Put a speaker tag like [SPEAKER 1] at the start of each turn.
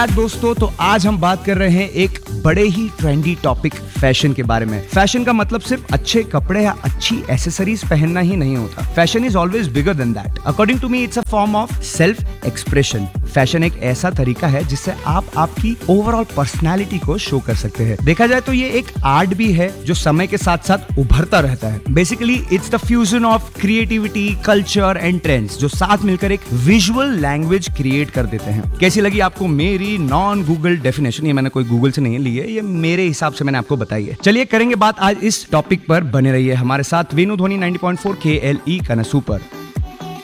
[SPEAKER 1] दोस्तों, तो आज हम बात कर रहे हैं एक बड़े ही ट्रेंडी टॉपिक फैशन के बारे में। फैशन का मतलब सिर्फ अच्छे कपड़े या अच्छी एसेसरीज पहनना ही नहीं होता। Fashion is always bigger than that. According to me, it's a form of self expression. Fashion एक ऐसा तरीका है जिससे आप आपकी ओवरऑल पर्सनालिटी को शो कर सकते हैं। देखा जाए तो ये एक आर्ट भी है जो समय के साथ साथ उभरता रहता है। Basically it's the fusion of creativity, culture and trends जो साथ मिलकर एक विजुअल लैंग्वेज क्रिएट कर देते हैं। कैसी लगी आपको मेरी नॉन गूगल डेफिनेशन? ये मैंने कोई गूगल से नहीं ली है, ये मेरे हिसाब से मैंने आपको बताई है। चलिए करेंगे बात आज इस टॉपिक पर। बने रहिए हमारे साथ। वेनु ध्वनि 90.4 KLE कनसू पर।